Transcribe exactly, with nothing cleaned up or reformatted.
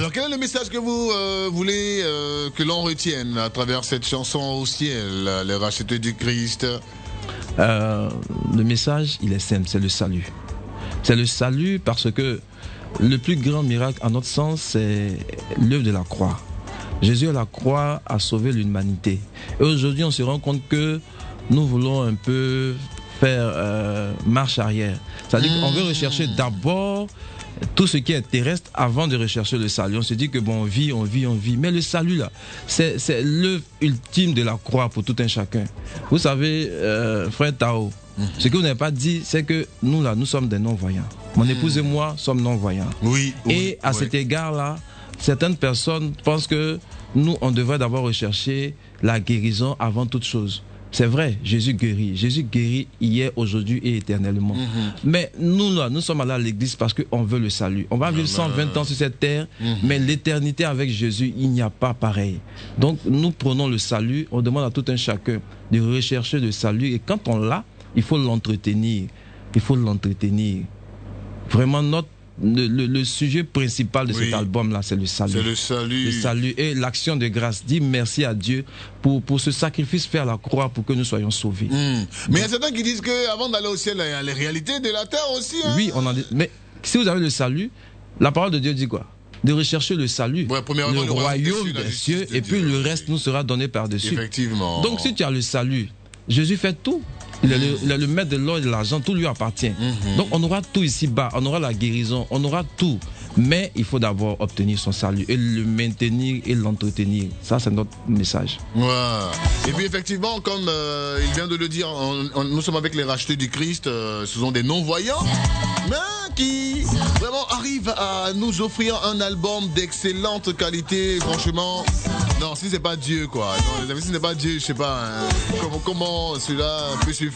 Alors, quel est le message que vous euh, voulez euh, que l'on retienne à travers cette chanson au ciel, les rachetés du Christ? euh, Le message, il est simple, c'est le salut. C'est le salut parce que le plus grand miracle, à notre sens, c'est l'œuvre de la croix. Jésus à la croix a sauvé l'humanité. Et aujourd'hui, on se rend compte que nous voulons un peu faire euh, marche arrière. C'est-à-dire mmh. qu'on veut rechercher d'abord tout ce qui est terrestre avant de rechercher le salut. On se dit que bon, on vit, on vit, on vit. Mais le salut, là, c'est, c'est l'œuvre ultime de la croix pour tout un chacun. Vous savez, euh, frère Tao, mmh. ce que vous n'avez pas dit, c'est que nous, là, nous sommes des non-voyants. Mon mmh. épouse et moi sommes non-voyants. Oui, oui, et à oui. cet égard-là, certaines personnes pensent que nous, on devrait d'abord rechercher la guérison avant toute chose. C'est vrai, Jésus guérit. Jésus guérit hier, aujourd'hui et éternellement. Mm-hmm. Mais nous, là, nous sommes allés à l'église parce qu'on veut le salut. On va vivre cent vingt ans sur cette terre, mm-hmm. mais l'éternité avec Jésus, il n'y a pas pareil. Donc, nous prenons le salut. On demande à tout un chacun de rechercher le salut. Et quand on l'a, il faut l'entretenir. Il faut l'entretenir. Vraiment, notre Le, le, le sujet principal de oui. cet album-là, c'est le salut. C'est le salut. Le salut et l'action de grâce. Dis merci à Dieu pour, pour ce sacrifice fait à la croix pour que nous soyons sauvés. Mmh. Mais il y a certains qui disent qu'avant d'aller au ciel, il y a les réalités de la terre aussi. Hein? Oui, on en dit. Mais si vous avez le salut, la parole de Dieu dit quoi? De rechercher le salut, ouais, le, le royaume des cieux, et puis Dieu, le reste oui. nous sera donné par-dessus. Effectivement. Donc si tu as le salut, Jésus fait tout. Il est, le, il est le maître de l'or et de l'argent, tout lui appartient. Mm-hmm. Donc on aura tout ici-bas, on aura la guérison, on aura tout. Mais il faut d'abord obtenir son salut et le maintenir et l'entretenir. Ça, c'est notre message. Ouais. Et puis effectivement, comme euh, il vient de le dire, on, on, nous sommes avec les rachetés du Christ, euh, ce sont des non-voyants, mais qui vraiment arrivent à nous offrir un album d'excellente qualité, franchement. Non, si c'est pas Dieu, quoi. Non, les amis, si ce n'est pas Dieu, je sais pas hein, comment, comment cela peut se